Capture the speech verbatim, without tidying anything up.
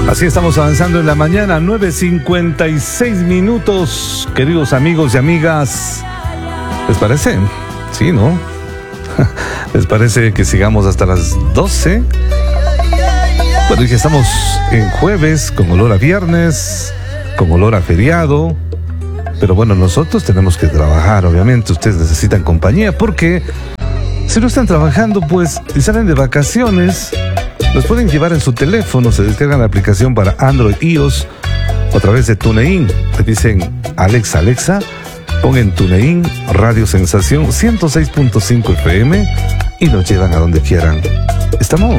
Así estamos avanzando en la mañana, nueve cincuenta y seis minutos, queridos amigos y amigas. ¿Les parece? Sí, ¿no? ¿Les parece que sigamos hasta las doce? Bueno, y que estamos en jueves, con olor a viernes, con olor a feriado. Pero bueno, nosotros tenemos que trabajar, obviamente. Ustedes necesitan compañía, porque si no están trabajando, pues, y salen de vacaciones, los pueden llevar en su teléfono. Se descargan la aplicación para Android, iOS, o a través de TuneIn. Le dicen: Alexa, Alexa, pon en TuneIn Radio Sensación ciento seis punto cinco F M y nos llevan a donde quieran. ¿Estamos?